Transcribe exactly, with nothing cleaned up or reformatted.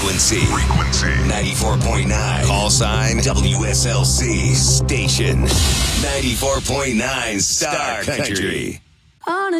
Frequency. Frequency. ninety-four point nine. Call sign W S L C. Station. ninety-four point nine Star Country. On a